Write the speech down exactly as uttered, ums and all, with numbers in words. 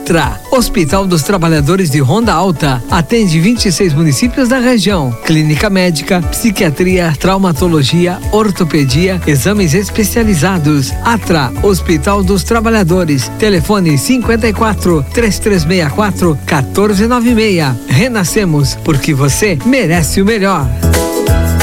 Atra, Hospital dos Trabalhadores de Ronda Alta, atende vinte e seis municípios da região. Clínica médica, psiquiatria, traumatologia, ortopedia, exames especializados. Atra, Hospital dos Trabalhadores. Telefone cinquenta e quatro, três três seis quatro, um quatro nove seis. Renascemos porque você merece o melhor.